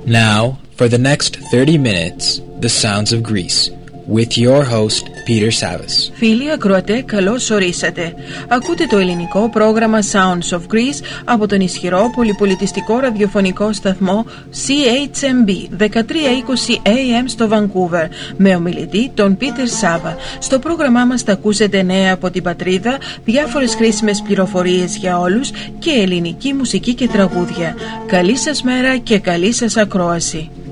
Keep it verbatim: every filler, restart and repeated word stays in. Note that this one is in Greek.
Now, for the next thirty minutes, the sounds of Greece, with your host, Peter Savas. Φίλοι ακροατέ, καλώς ορίσατε. Ακούτε το ελληνικό πρόγραμμα Sounds of Greece από τον ισχυρό πολυπολιτιστικό ραδιοφωνικό σταθμό σι έιτς εμ μπι δεκατρία είκοσι έι εμ στο Vancouver, με ομιλητή τον Peter Sava. Στο πρόγραμμά μας θα ακούσετε νέα από την πατρίδα, διάφορες χρήσιμες πληροφορίες για όλους και ελληνική μουσική και τραγούδια. Καλή σας μέρα και καλή σας ακρόαση.